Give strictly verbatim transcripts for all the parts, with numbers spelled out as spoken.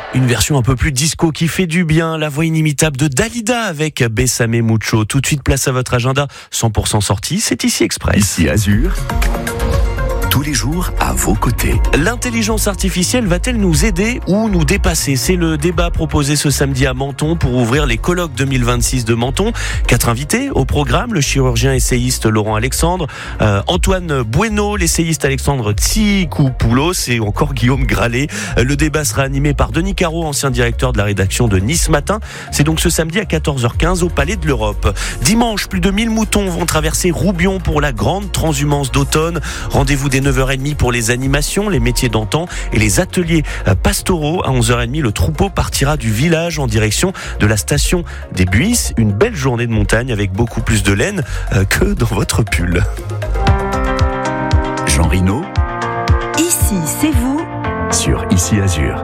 Une version un peu plus disco qui fait du bien, la voix inimitable de Dalida avec Bésame Mucho. Tout de suite, place à votre agenda cent pour cent sorti, c'est Ici Express. Ici Azur, tous les jours à vos côtés. L'intelligence artificielle va-t-elle nous aider ou nous dépasser ? C'est le débat proposé ce samedi à Menton pour ouvrir les colloques deux mille vingt-six de Menton. Quatre invités au programme, le chirurgien essayiste Laurent Alexandre, euh, Antoine Bueno, l'essayiste Alexandre Tsikopoulos et encore Guillaume Gralet. Le débat sera animé par Denis Caro, ancien directeur de la rédaction de Nice Matin. C'est donc ce samedi à quatorze heures quinze au Palais de l'Europe. Dimanche, plus de mille moutons vont traverser Roubion pour la grande transhumance d'automne. Rendez-vous dès neuf heures trente pour les animations, les métiers d'antan et les ateliers pastoraux. À onze heures trente, le troupeau partira du village en direction de la station des Buisses. Une belle journée de montagne avec beaucoup plus de laine que dans votre pull. Jean Rino, Ici, c'est vous sur Ici Azur.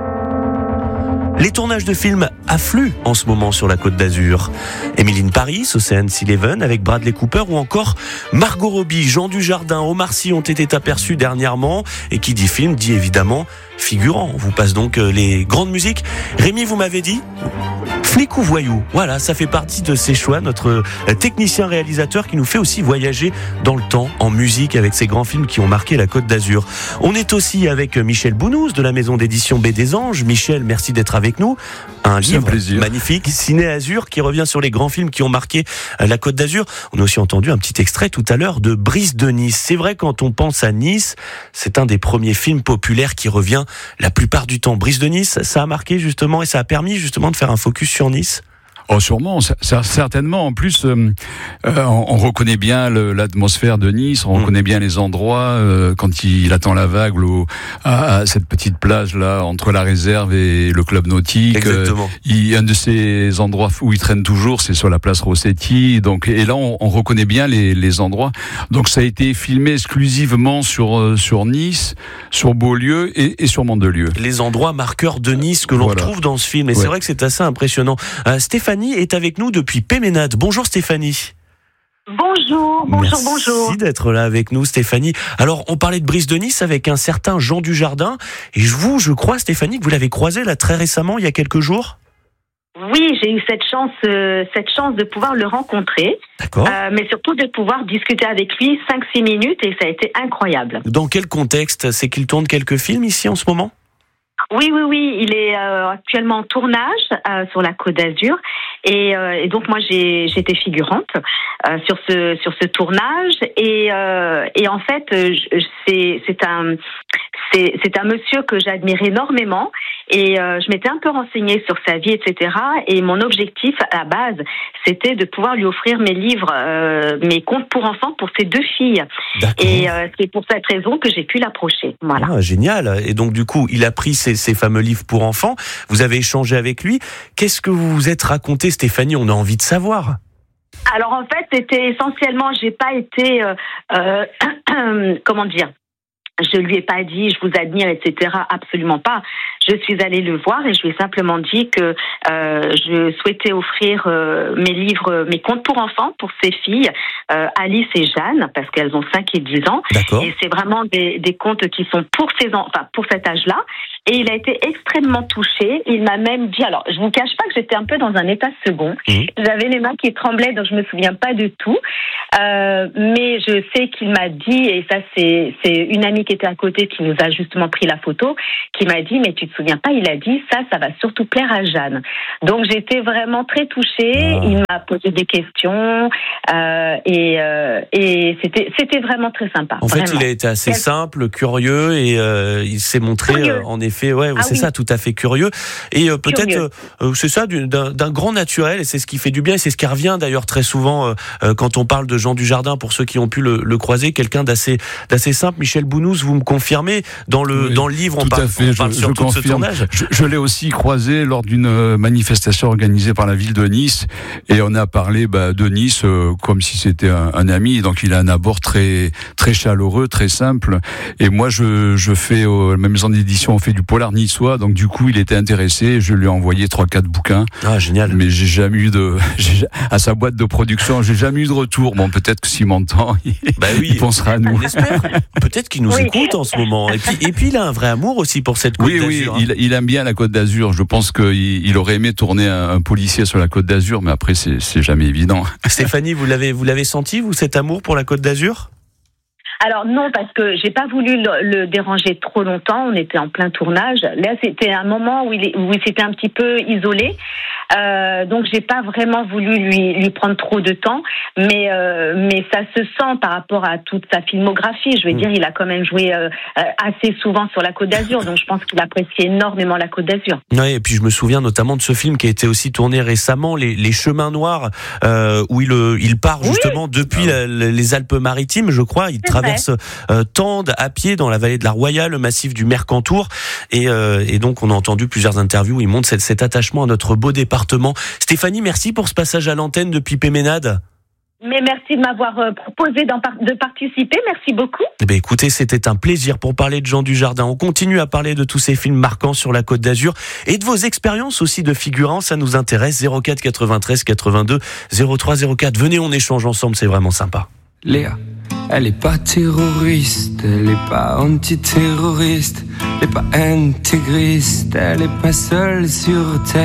Les tournages de films affluent en ce moment sur la Côte d'Azur. Emily in Paris, Ocean's Eleven avec Bradley Cooper ou encore Margot Robbie, Jean Dujardin, Omar Sy ont été aperçus dernièrement. Et qui dit film dit évidemment figurant. On vous passe donc les grandes musiques. Rémi, vous m'avez dit Flic ou voyou, voilà, ça fait partie de ses choix, notre technicien réalisateur qui nous fait aussi voyager dans le temps en musique avec ces grands films qui ont marqué la Côte d'Azur. On est aussi avec Michel Bounous de la maison d'édition B des Anges. Michel, merci d'être avec nous. Un C'est livre un magnifique, Ciné Azur, qui revient sur les grands films qui ont marqué la Côte d'Azur. On a aussi entendu un petit extrait tout à l'heure de Brise de Nice. C'est vrai, quand on pense à Nice, c'est un des premiers films populaires qui revient la plupart du temps. Brise de Nice, ça a marqué justement et ça a permis justement de faire un focus sur Nice. Oh, sûrement, ça, ça, certainement. En plus, euh, euh, on, on reconnaît bien le, l'atmosphère de Nice, on mmh. reconnaît bien les endroits. Euh, quand il, il attend la vague au, à, à cette petite plage là entre la réserve et le club nautique. Exactement. Euh, il, un de ces endroits où il traîne toujours, c'est sur la place Rossetti. Donc, et là, on, on reconnaît bien les, les endroits. Donc, ça a été filmé exclusivement sur euh, sur Nice, sur Beaulieu et, et sur Mandelieu. Les endroits marqueurs de Nice que l'on voilà. retrouve dans ce film. Et ouais. c'est vrai que c'est assez impressionnant. Euh, Stéphanie est avec nous depuis Péménade. Bonjour Stéphanie. Bonjour, bonjour, Merci bonjour. Merci d'être là avec nous Stéphanie. Alors on parlait de Brise de Nice avec un certain Jean Dujardin. Et vous, je crois Stéphanie, que vous l'avez croisé là très récemment, il y a quelques jours. Oui, j'ai eu cette chance, euh, cette chance de pouvoir le rencontrer. D'accord. Euh, mais surtout de pouvoir discuter avec lui cinq six minutes et ça a été incroyable. Dans quel contexte ? C'est qu'il tourne quelques films ici en ce moment ? Oui, oui, oui. Il est euh, actuellement en tournage euh, sur la Côte d'Azur et, euh, et donc moi j'ai j'étais figurante euh, sur ce sur ce tournage et euh, et en fait je, c'est c'est un c'est c'est un monsieur que j'admire énormément et euh, je m'étais un peu renseignée sur sa vie, et cetera. Et mon objectif à la base c'était de pouvoir lui offrir mes livres, euh, mes contes pour enfants pour ses deux filles. D'accord. Et euh, c'est pour cette raison que j'ai pu l'approcher. Voilà. Ah, génial. Et donc du coup, il a pris ces, ces fameux livres pour enfants. Vous avez échangé avec lui. Qu'est-ce que vous vous êtes raconté, Stéphanie ? On a envie de savoir. Alors en fait, c'était essentiellement, j'ai pas été, euh, euh, comment dire, je lui ai pas dit je vous admire, et cetera. Absolument pas. Je suis allée le voir et je lui ai simplement dit que euh, je souhaitais offrir euh, mes livres, mes contes pour enfants pour ses filles, euh, Alice et Jeanne, parce qu'elles ont cinq et dix ans. D'accord. Et c'est vraiment des, des contes qui sont pour ces en, enfin pour cet âge-là. Et il a été extrêmement touché. Il m'a même dit, alors je vous cache pas que j'étais un peu dans un état second. Mmh. J'avais les mains qui tremblaient, donc je me souviens pas du tout. Euh, mais je sais qu'il m'a dit, et ça c'est c'est une amie qui était à côté qui nous a justement pris la photo, qui m'a dit, mais tu te souviens pas, il a dit ça, ça va surtout plaire à Jeanne. Donc j'étais vraiment très touchée. Ah. Il m'a posé des questions euh, et euh, et c'était c'était vraiment très sympa. En fait, vraiment. il a été assez simple, curieux et euh, il s'est montré euh, en effet. Ouais, ah, c'est oui. ça, tout à fait curieux. Et euh, peut-être, euh, c'est ça, d'un, d'un grand naturel, et c'est ce qui fait du bien, et c'est ce qui revient d'ailleurs très souvent euh, quand on parle de Jean Dujardin, pour ceux qui ont pu le, le croiser, quelqu'un d'assez, d'assez simple. Michel Bounous, vous me confirmez, dans le, oui, dans le livre, on, tout parle, à fait, on parle je, surtout je de ce tournage. Je, je l'ai aussi croisé lors d'une manifestation organisée par la ville de Nice, et on a parlé bah, de Nice euh, comme si c'était un, un ami, donc il a un abord très, très chaleureux, très simple, et moi je, je fais, euh, la maison d'édition, on fait du polar niçois, donc du coup il était intéressé, je lui ai envoyé trois quatre bouquins. Ah génial. Mais j'ai jamais eu de j'ai, à sa boîte de production, j'ai jamais eu de retour. Bon, peut-être que s'il m'entend, il, bah oui, il pensera à nous. On espère. Peut-être qu'il nous oui. écoute en ce moment. Et puis et puis il a un vrai amour aussi pour cette Côte oui, d'Azur. Oui, il, il aime bien la Côte d'Azur. Je pense qu'il il aurait aimé tourner un, un policier sur la Côte d'Azur, mais après c'est, c'est jamais évident. Stéphanie, vous l'avez, vous l'avez senti, vous, cet amour pour la Côte d'Azur ? Alors non, parce que j'ai pas voulu le, le déranger trop longtemps. On était en plein tournage. Là, c'était un moment où il, est, où il s'était un petit peu isolé. Euh, donc j'ai pas vraiment voulu lui lui prendre trop de temps, mais euh, mais ça se sent par rapport à toute sa filmographie. Je veux mmh. dire, il a quand même joué euh, assez souvent sur la Côte d'Azur, donc je pense qu'il apprécie énormément la Côte d'Azur. Ouais, et puis je me souviens notamment de ce film qui a été aussi tourné récemment, les, les Chemins Noirs, euh, où il il part justement oui. depuis ah. la, les Alpes-Maritimes, je crois. Il C'est traverse euh, Tende à pied dans la vallée de la Royale, le massif du Mercantour, et euh, et donc on a entendu plusieurs interviews où il montre cet, cet attachement à notre beau département. Stéphanie, merci pour ce passage à l'antenne depuis Péménade. Mais merci de m'avoir proposé de participer, merci beaucoup. Eh bien, écoutez, c'était un plaisir pour parler de Jean Dujardin. On continue à parler de tous ces films marquants sur la Côte d'Azur et de vos expériences aussi de figurants, ça nous intéresse. zéro quatre quatre-vingt-treize quatre-vingt-deux zéro trois zéro quatre. Venez, on échange ensemble, c'est vraiment sympa. Léa, elle est pas terroriste, elle est pas antiterroriste, elle est pas intégriste, elle est pas seule sur terre.